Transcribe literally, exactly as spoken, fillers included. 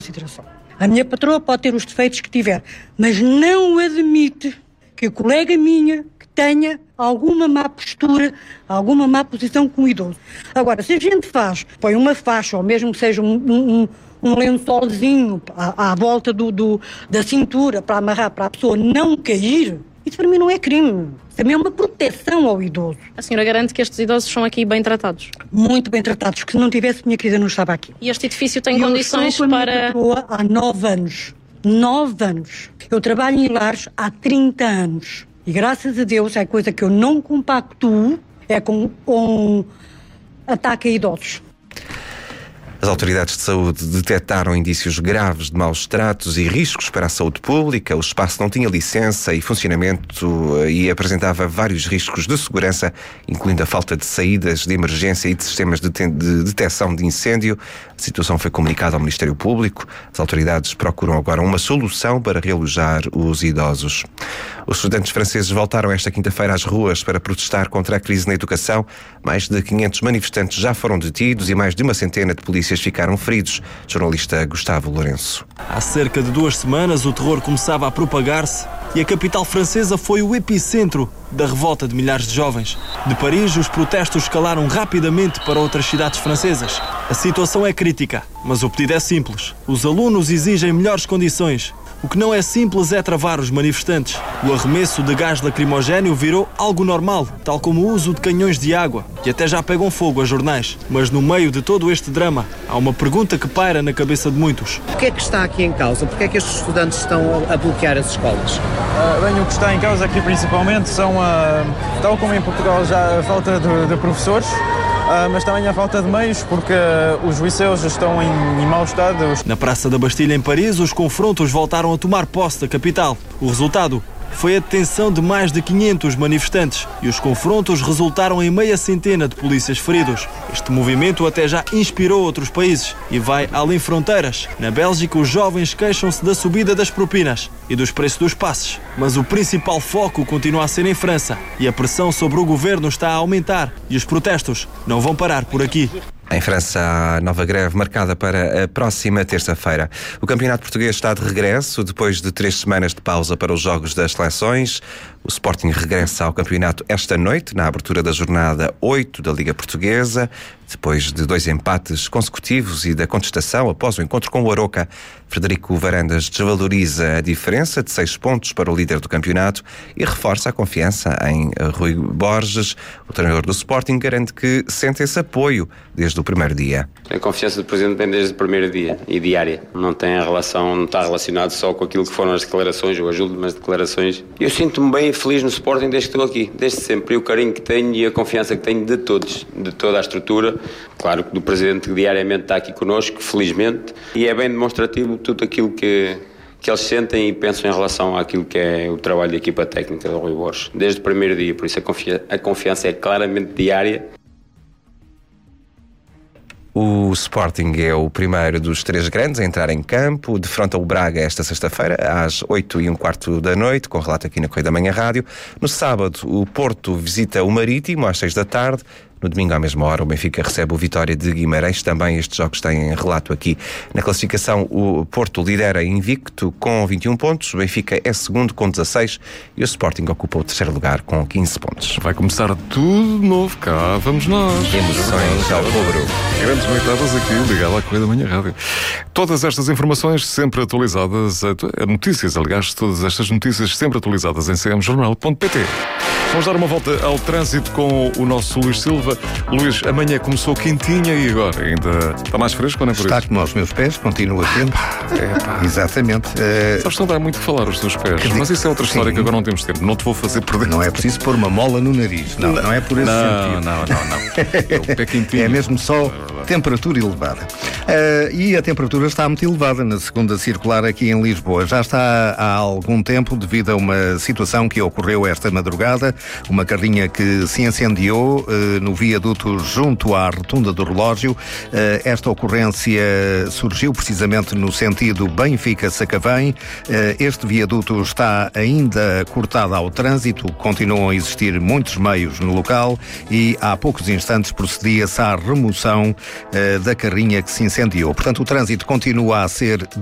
consideração. A minha patroa pode ter os defeitos que tiver, mas não admite que a colega minha que tenha alguma má postura, alguma má posição com o idoso. Agora, se a gente faz, põe uma faixa, ou mesmo que seja um, um, um lençolzinho à, à volta do, do, da cintura para amarrar, para a pessoa não cair, isso para mim não é crime. Isso também é uma proteção ao idoso. A senhora garante que estes idosos são aqui bem tratados? Muito bem tratados, que se não tivesse, minha querida não estava aqui. E este edifício tem eu condições estou com a para... minha patroa há nove anos. Nove anos. Eu trabalho em lares há trinta anos. E graças a Deus, é coisa que eu não compactuo, é com, com ataque a idosos. As autoridades de saúde detectaram indícios graves de maus tratos e riscos para a saúde pública. O espaço não tinha licença e funcionamento e apresentava vários riscos de segurança, incluindo a falta de saídas de emergência e de sistemas de, de detecção de incêndio. A situação foi comunicada ao Ministério Público. As autoridades procuram agora uma solução para realojar os idosos. Os estudantes franceses voltaram esta quinta-feira às ruas para protestar contra a crise na educação. Mais de quinhentos manifestantes já foram detidos e mais de uma centena de polícias ficaram feridos. Jornalista Gustavo Lourenço. Há cerca de duas semanas o terror começava a propagar-se e a capital francesa foi o epicentro da revolta de milhares de jovens. De Paris, os protestos escalaram rapidamente para outras cidades francesas. A situação é crítica, mas o pedido é simples. Os alunos exigem melhores condições. O que não é simples é travar os manifestantes. O arremesso de gás lacrimogéneo virou algo normal, tal como o uso de canhões de água, que até já pegam fogo a jornais. Mas no meio de todo este drama, há uma pergunta que paira na cabeça de muitos. O que é que está aqui em causa? Por que é que estes estudantes estão a bloquear as escolas? Uh, bem, o que está em causa aqui principalmente são, uh, tal como em Portugal, já a falta de, de professores, Uh, mas também a falta de meios, porque uh, os liceus estão em, em mau estado. Na Praça da Bastilha, em Paris, os confrontos voltaram a tomar posse da capital. O resultado foi a detenção de mais de quinhentos manifestantes e os confrontos resultaram em meia centena de polícias feridos. Este movimento até já inspirou outros países e vai além fronteiras. Na Bélgica, os jovens queixam-se da subida das propinas e dos preços dos passes. Mas o principal foco continua a ser em França e a pressão sobre o governo está a aumentar e os protestos não vão parar por aqui. Em França, há nova greve marcada para a próxima terça-feira. O Campeonato Português está de regresso, depois de três semanas de pausa para os jogos das seleções. O Sporting regressa ao campeonato esta noite, na abertura da jornada oito da Liga Portuguesa, depois de dois empates consecutivos e da contestação após o encontro com o Aroca. Frederico Varandas desvaloriza a diferença de seis pontos para o líder do campeonato e reforça a confiança em Rui Borges. O treinador do Sporting garante que sente esse apoio desde o primeiro dia. A confiança do Presidente vem desde o primeiro dia e diária. Não tem a relação, não está relacionado só com aquilo que foram as declarações ou as últimas declarações. Eu sinto-me bem feliz no Sporting desde que estou aqui, desde sempre. E o carinho que tenho e a confiança que tenho de todos, de toda a estrutura. Claro que do Presidente que diariamente está aqui connosco, felizmente. E é bem demonstrativo tudo aquilo que, que eles sentem e pensam em relação àquilo que é o trabalho da equipa técnica do Rui Borges. Desde o primeiro dia, por isso a, confia- a confiança é claramente diária. O Sporting é o primeiro dos três grandes a entrar em campo, defronta o Braga esta sexta-feira, às oito e um quarto da noite, com relato aqui na Correia da Manhã Rádio. No sábado, o Porto visita o Marítimo, às seis da tarde. No domingo, à mesma hora, o Benfica recebe o Vitória de Guimarães. Também estes jogos têm relato aqui. Na classificação, o Porto lidera invicto com vinte e um pontos, o Benfica é segundo com dezasseis e o Sporting ocupa o terceiro lugar com quinze pontos. Vai começar tudo de novo cá, vamos nós. Emoções ao rubro. Grandes noitadas aqui, ligado à Correia da Manhã Rádio. Todas estas informações sempre atualizadas, notícias, aliás, todas estas notícias sempre atualizadas em c m jornal ponto p t. Vamos dar uma volta ao trânsito com o nosso Luís Silva. Luís, amanhã começou quentinha e agora ainda está mais fresco ou não é por isso? Está como aos meus pés, continua quente. É, pá. Exatamente. Uh... Sabes que não dá muito que falar os teus pés, que mas isso é outra história. Sim. Que agora não temos tempo. Não te vou fazer perder. Não é preciso pôr uma mola no nariz. Não, não, não é por esse não, sentido. Não, não, não. É o pé quentinho. É mesmo só temperatura elevada. Uh, e a temperatura está muito elevada na segunda circular aqui em Lisboa. Já está há algum tempo devido a uma situação que ocorreu esta madrugada. Uma carrinha que se incendiou uh, no viaduto junto à rotunda do relógio. Uh, esta ocorrência surgiu precisamente no sentido Benfica-Sacavém. Uh, este viaduto está ainda cortado ao trânsito. Continuam a existir muitos meios no local e há poucos instantes procedia-se à remoção uh, da carrinha que se incendiou. Portanto, o trânsito continua a ser